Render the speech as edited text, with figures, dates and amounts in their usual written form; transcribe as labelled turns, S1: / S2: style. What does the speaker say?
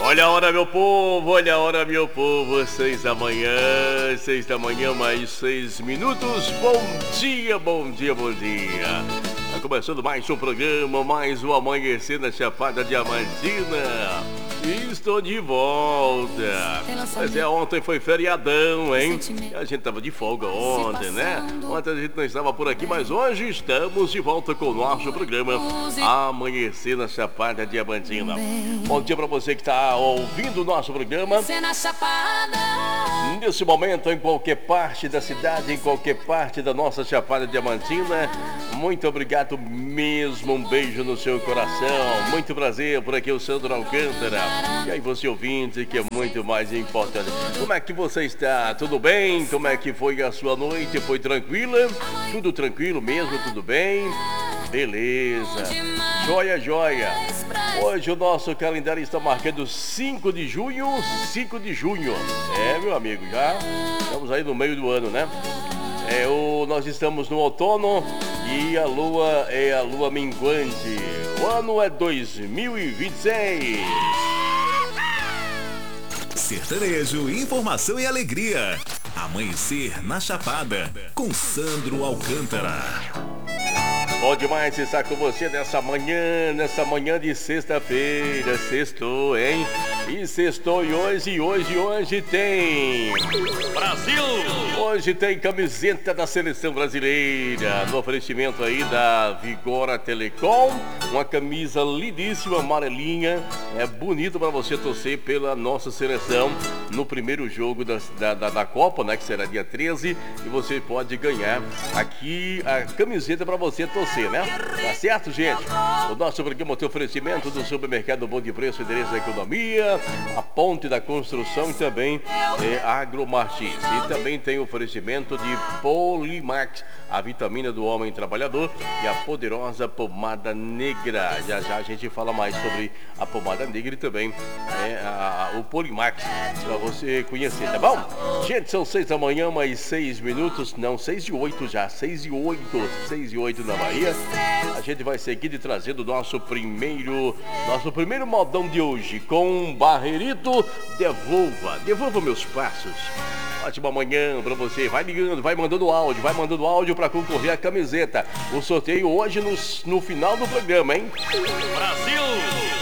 S1: Olha a hora, meu povo, olha a hora, meu povo. 6 da manhã, mais 6 minutos. Bom dia, bom dia, bom dia. Tá começando mais um programa, mais um Amanhecer na Chapada Diamantina. E estou de volta. Mas ontem foi feriadão, hein? A gente tava de folga ontem, né? Ontem a gente não estava por aqui, mas hoje estamos de volta com o nosso programa Amanhecer na Chapada Diamantina. Bom dia pra você que tá ouvindo o nosso programa. Nesse momento, em qualquer parte da cidade, em qualquer parte da nossa Chapada Diamantina. Muito obrigado mesmo, um beijo no seu coração. Muito prazer, por aqui o Sandro Alcântara. E aí você ouvinte, que é muito mais importante. Como é que você está? Tudo bem? Como é que foi a sua noite? Foi tranquila? Tudo tranquilo mesmo? Tudo bem? Beleza. Joia, joia. Hoje o nosso calendário está marcando 5 de junho. 5 de junho. É, meu amigo, já estamos aí no meio do ano, né? Nós estamos no outono e a lua é a lua minguante. O ano é 2026.
S2: Sertanejo, informação e alegria. Amanhecer na Chapada, com Sandro Alcântara.
S1: Bom demais estar com você nessa manhã de sexta-feira. Sextou, hein? E sextou e hoje tem... Brasil! Hoje tem camiseta da Seleção Brasileira, no oferecimento aí da Vigora Telecom. Uma camisa lindíssima, amarelinha. É bonito para você torcer pela nossa seleção no primeiro jogo da Copa, né? Que será dia 13. E você pode ganhar aqui a camiseta para você torcer, né? Tá certo, gente? O nosso programa tem oferecimento do supermercado Bom de Preço, endereço da economia, a Ponte da Construção e também Agromartins. E também tem oferecimento de Polimax, a vitamina do homem trabalhador, e a poderosa pomada negra. Já já a gente fala mais sobre a pomada negra e também o Polimax, para você conhecer, tá bom? Gente, são 6 da manhã, mais 6 minutos, não, 6:08 já, 6:08 na Bahia. A gente vai seguir trazendo o nosso primeiro modão de hoje com Barreirito. Devolva meus passos. Ótima manhã pra você. Vai ligando, vai mandando áudio pra concorrer a camiseta. O sorteio hoje no final do programa, hein? Brasil!